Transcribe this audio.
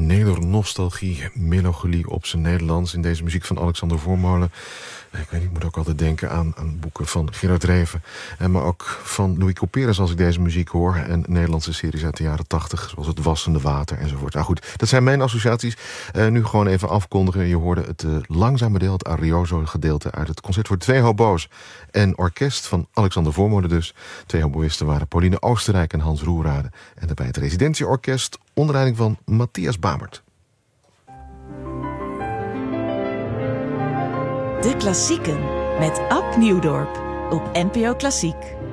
nedernostalgie, melancholie op zijn Nederlands in deze muziek van Alexander Voormolen. Ik weet niet, ik moet ook altijd denken aan boeken van Gerard Reven. Maar ook van Louis Couperus als ik deze muziek hoor. En Nederlandse series uit de jaren 80, zoals Het Wassende Water enzovoort. Nou goed, dat zijn mijn associaties. Nu gewoon even afkondigen. Je hoorde het langzame deel, het arioso gedeelte uit het concert voor 2 hobo's en orkest van Alexander Voormolen dus. 2 hoboïsten waren Pauline Oostenrijk en Hans Roerade. En daarbij het residentieorkest onder leiding van Matthias Bamert. De Klassieken met Ab Nieuwdorp op NPO Klassiek.